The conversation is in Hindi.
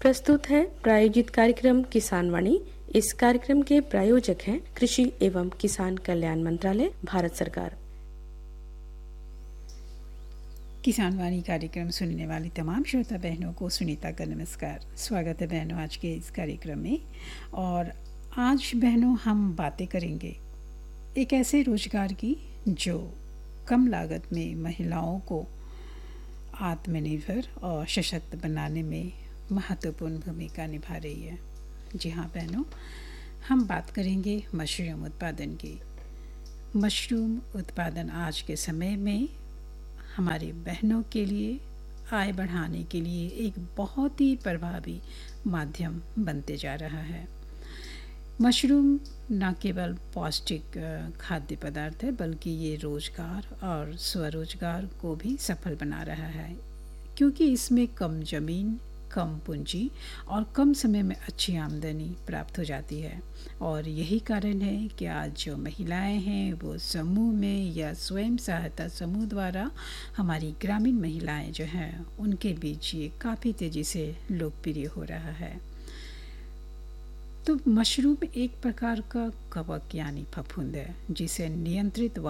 प्रस्तुत है प्रायोजित कार्यक्रम किसान वाणी। इस कार्यक्रम के प्रायोजक हैं कृषि एवं किसान कल्याण मंत्रालय, भारत सरकार। किसान वाणी कार्यक्रम सुनने वाली तमाम श्रोता बहनों को सुनीता का नमस्कार। स्वागत है बहनों आज के इस कार्यक्रम में। और आज बहनों हम बातें करेंगे एक ऐसे रोजगार की जो कम लागत में महिलाओं को आत्मनिर्भर और सशक्त बनाने में महत्वपूर्ण भूमिका निभा रही है। जी हाँ बहनों, हम बात करेंगे मशरूम उत्पादन की। मशरूम उत्पादन आज के समय में हमारी बहनों के लिए आय बढ़ाने के लिए एक बहुत ही प्रभावी माध्यम बनते जा रहा है। मशरूम न केवल पौष्टिक खाद्य पदार्थ है, बल्कि ये रोजगार और स्वरोजगार को भी सफल बना रहा है, क्योंकि इसमें कम जमीन, कम पूंजी और कम समय में अच्छी आमदनी प्राप्त हो जाती है। और यही कारण है कि आज जो महिलाएं हैं वो समूह में या स्वयं सहायता समूह द्वारा हमारी ग्रामीण महिलाएं जो हैं उनके बीच ये काफ़ी तेज़ी से लोकप्रिय हो रहा है। तो मशरूम एक प्रकार का कवक यानी फफूंद है जिसे नियंत्रित